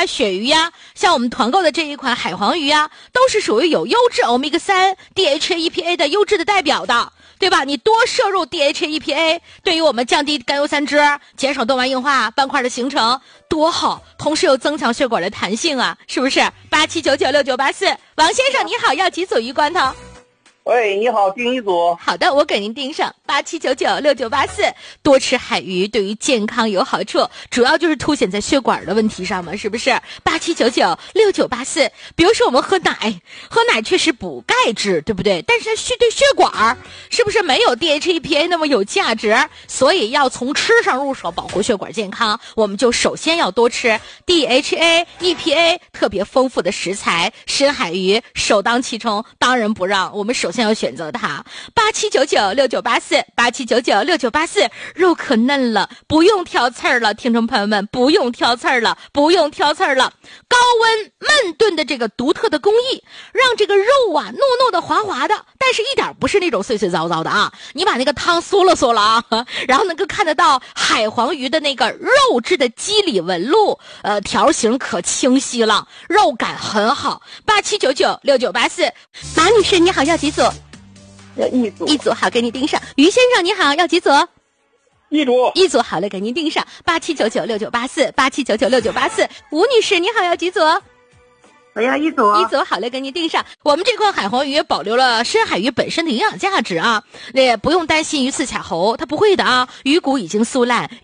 呀、鳕鱼呀，像我们团购的这一款海黄鱼啊，都是属于有优质欧米伽3 DHA EPA 的优质的代表的，对吧？你多摄入 DHA EPA， 对于我们降低甘油三酯、减少动脉硬化斑块的形成多好，同时又增强血管的弹性啊，是不是？87996984，王先生你好，要几组鱼罐头？ 喂，你好，订一组。 好的，我给您订上87996984。多吃海鱼对于健康有好处，主要就是凸显在血管的问题上嘛，是不是？87996984。比如说我们喝奶确实补钙质，对不对？但是它对血管是不是没有 DHA EPA 那么有价值？所以要从吃上入手，保护血管健康，我们就首先要多吃 DHA EPA 特别丰富的食材，深海鱼首当其冲，当仁不让。我们首先要选择它。87996984，87996984，肉可嫩了，不用挑刺儿了，听众朋友们，不用挑刺儿了，不用挑刺儿了。高温焖炖的这个独特的工艺，让这个肉啊糯糯的滑滑的，但是一点不是那种碎碎糟糟的啊。你把那个汤嗦了啊，然后能够看得到海黄鱼的那个肉质的肌理纹路，条形可清晰了，肉感很好。87996984，马女士你好，要几组？ 要一组。 一组好，给你订上。于先生你好，要几组？ 一组。 一组好了，给您订上。87996984，87996984。吴女士你好，要几组？ 我要一组。 一组好了，给您订上。我们这款海黄鱼也保留了深海鱼本身的营养价值啊，也不用担心鱼刺卡喉，它不会的啊。鱼骨已经酥烂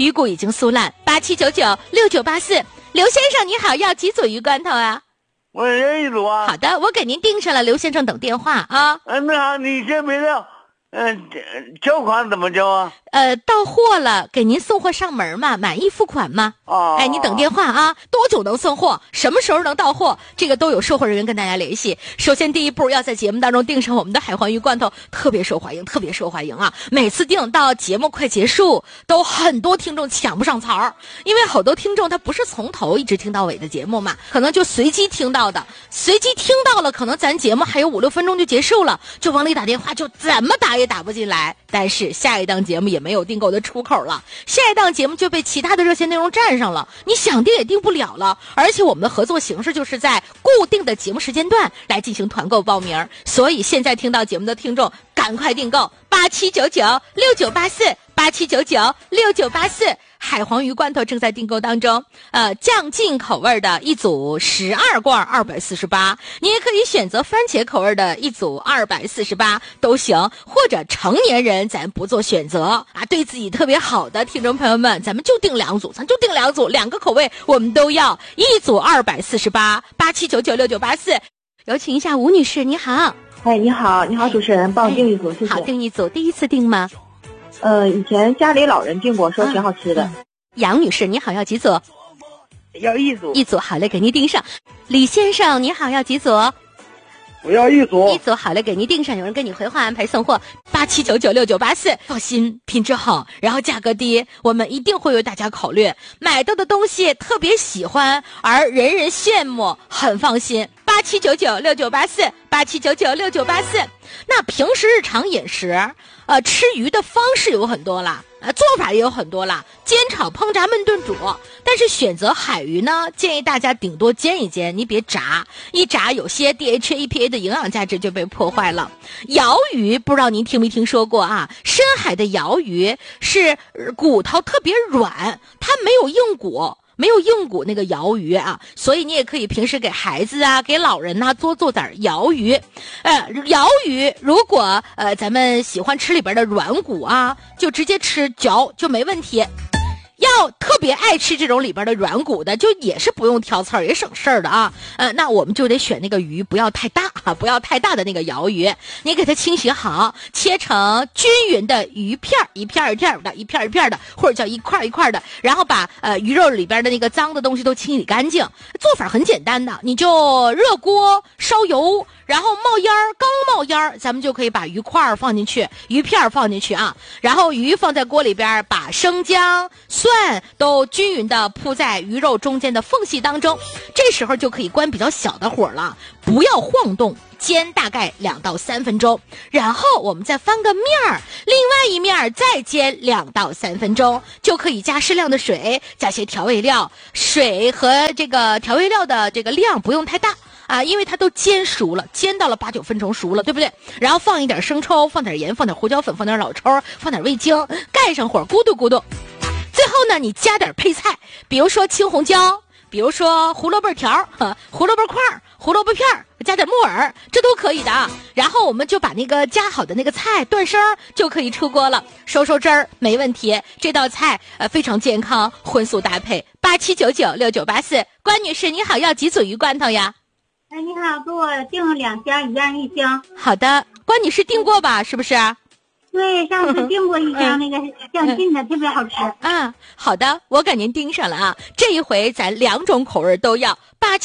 ，87996984。刘先生你好，要几组鱼罐头啊？ 我也一组啊。 好的，我给您订上了，刘先生等电话啊。 那啥，你先别的，交款怎么交啊？ 到货了，给您送货上门嘛，满意付款嘛。哎，你等电话啊，多久能送货？什么时候能到货？这个都有售货人员跟大家联系。首先第一步要在节目当中订上我们的海黄鱼罐头，特别受欢迎，特别受欢迎啊！每次订到节目快结束，都很多听众抢不上槽儿，因为好多听众他不是从头一直听到尾的节目嘛，可能就随机听到的，随机听到了，可能咱节目还有5-6分钟就结束了，就往里打电话，就怎么打也打不进来。但是下一档节目也没有订购的出口了，下一档节目就被其他的热线内容占上了，你想订也订不了了。而且我们的合作形式就是在固定的节目时间段来进行团购报名，所以现在听到节目的听众赶快订购87996984，87996984。海黄鱼罐头正在订购当中，酱浸口味的一组12罐248，你也可以选择番茄口味的一组248都行，或者成年人咱不做选择啊，对自己特别好的听众朋友们，咱们就订2组，两个口味我们都要，一组248，87996984。有请一下吴女士，你好。 哎，你好，主持人，帮我订一组，谢谢。 好，订一组，第一次订吗？ 以前家里老人订过，说挺好吃的。 杨女士，你好，要几组？ 要一组。 一组，好嘞，给您订上。李先生，你好，要几组？ 我要一组。 一组，好嘞，给您订上。有人跟你回话安排送货，87996984，放心，品质好，然后价格低，我们一定会为大家考虑。买到的东西特别喜欢，而人人羡慕，很放心。87996984，87996984。那平时日常饮食，吃鱼的方式有很多啦，做法也有很多啦，煎炒烹炸焖炖煮。但是选择海鱼呢，建议大家顶多煎一煎，你别炸，一炸有些 DHA EPA 的营养价值就被破坏了。鳐鱼不知道您听没听说过啊？深海的鳐鱼是骨头特别软，它没有硬骨。那个鳐鱼啊，所以你也可以平时给孩子啊，给老人呐多做点鳐鱼。鳐鱼如果咱们喜欢吃里边的软骨啊，就直接吃嚼就没问题。要特别爱吃这种里边的软骨的，就也是不用挑刺儿，也省事儿的啊。那我们就得选那个鱼不要太大啊，不要太大的那个鳐鱼。你给它清洗好，切成均匀的鱼片，一片一片的，一片一片的，或者叫一块一块的，然后把鱼肉里边的那个脏的东西都清理干净。做法很简单的，你就热锅烧油，然后冒烟儿，刚冒烟儿，咱们就可以把鱼块放进去，鱼片放进去啊，然后鱼放在锅里边，把生姜、蒜蒜都均匀的铺在鱼肉中间的缝隙当中。这时候就可以关比较小的火了，不要晃动，煎大概2到3分钟，然后我们再翻个面儿，另外一面再煎2到3分钟，就可以加适量的水，加些调味料，水和这个调味料的这个量不用太大啊，因为它都煎熟了，煎到了8、9分钟熟了，对不对？然后放一点生抽，放点盐，放点胡椒粉，放点老抽，放点味精，盖上火，咕嘟咕嘟。最后呢，你加点配菜，比如说青红椒，比如说胡萝卜条、胡萝卜块、胡萝卜片，加点木耳，这都可以的啊。然后我们就把那个夹好的那个菜断生就可以出锅了，收汁儿没问题。这道菜非常健康，荤素搭配。87996984，关女士你好，要几组鱼罐头呀？ 哎，你好，给我订了2箱，一样1箱。 好的，关女士订过吧？是不是？ 对，上次订过1箱，那个酱浸的特别好吃。 啊，好的，我给您盯上了啊。这一回咱2种口味都要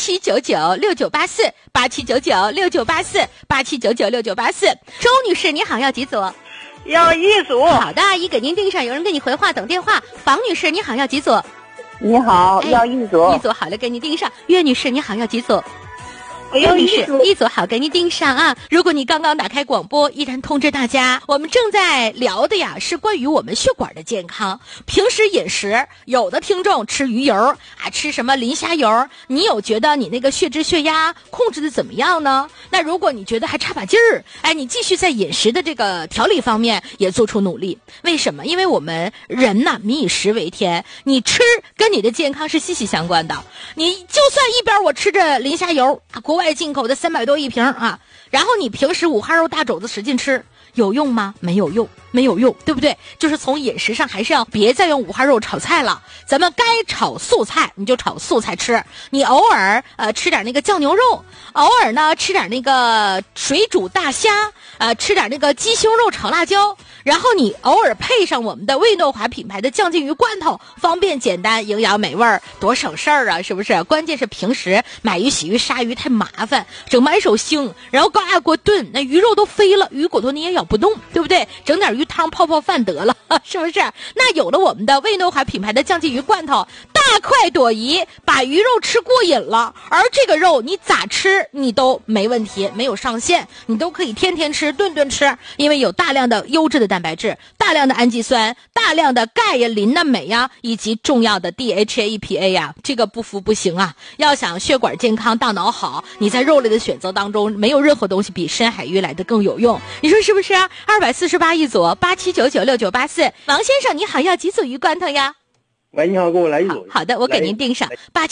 ，87996984，87996984，87996984。周女士你好，要几组？ 要1组。 好的，阿姨给您盯上，有人给你回话等电话。房女士你好，要几组？ 你好，要1组。 1组好了，给您盯上。岳女士你好，要几组？ 我要1组。 1组好，给您盯上啊。如果你刚刚打开广播，依然通知大家，我们正在聊的呀是关于我们血管的健康。平时饮食，有的听众吃鱼油啊，吃什么磷虾油，你有觉得你那个血脂血压控制的怎么样呢？那如果你觉得还差把劲儿，哎，你继续在饮食的这个调理方面也做出努力。为什么？因为我们人呐，民以食为天，你吃跟你的健康是息息相关的。你就算一边我吃着磷虾油，国外进口的300多一瓶啊，然后你平时五花肉大肘子使劲吃，有用吗？没有用，没有用，对不对？就是从饮食上还是要别再用五花肉炒菜了，咱们该炒素菜你就炒素菜吃，你偶尔吃点那个酱牛肉，偶尔呢吃点那个水煮大虾，吃点那个鸡胸肉炒辣椒，然后你偶尔配上我们的味诺华品牌的酱鲫鱼罐头，方便简单，营养美味，多省事儿啊，是不是？关键是平时买鱼洗鱼杀鱼太麻烦，整满手腥，然后高压锅炖，那鱼肉都飞了，鱼骨头你也咬不动，对不对？整点鱼汤泡泡饭得了，是不是？那有了我们的味诺华品牌的酱鲫鱼罐头，大快朵颐，把鱼肉吃过瘾了。而这个肉你咋吃你都没问题，没有上限，你都可以天天吃，顿顿吃，因为有大量的优质的蛋白质，大量的氨基酸，大量的钙呀、磷呐、镁呀，以及重要的 DHA、EPA 呀，这个不服不行啊！要想血管健康、大脑好，你在肉类的选择当中，没有任何东西比深海鱼来的更有用，你说是不是？248一组，87996984。王先生你好，要几组鱼罐头呀？ 喂，你好，给我来1组。 好的，我给您订上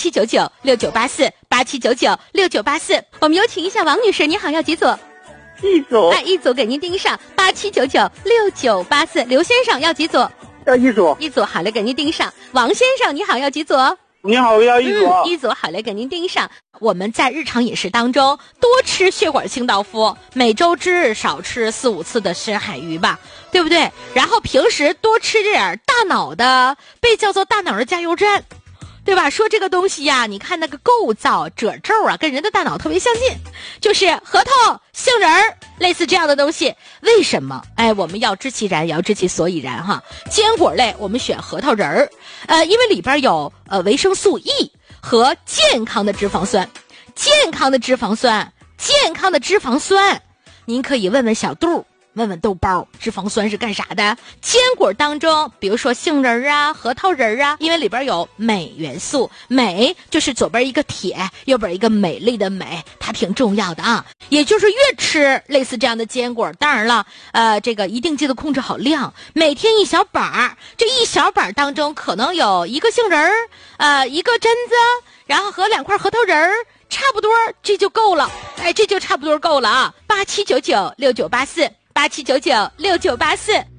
，87996984，87996984。我们有请一下王女士，你好，要几组 ？1组。 哎，1组给您订上，87996984。刘先生要几组？ 要1组。 1组好嘞，给您订上。王先生你好，要几组？ 你好，我要1组。 1组好嘞，给您订上。我们在日常饮食当中多吃血管清道夫，每周至少吃4、5次的深海鱼吧，对不对？然后平时多吃点大脑的，被叫做大脑的加油站，对吧？说这个东西呀，你看那个构造褶皱啊，跟人的大脑特别相近，就是核桃、杏仁儿，类似这样的东西。为什么？哎，我们要知其然，也要知其所以然哈。坚果类我们选核桃仁儿，因为里边有维生素 E 和健康的脂肪酸，健康的脂肪酸，健康的脂肪酸。您可以问问小杜，问问豆包，脂肪酸是干啥的？坚果当中，比如说杏仁啊、核桃仁啊，因为里边有镁元素，镁就是左边一个铁，右边一个美丽的美，它挺重要的啊。也就是越吃类似这样的坚果，当然了，这个一定记得控制好量，每天1小板，这1小板当中可能有1个杏仁1个榛子，然后和2块核桃仁差不多这就够了，哎，这就差不多够了啊。87996984，87996984。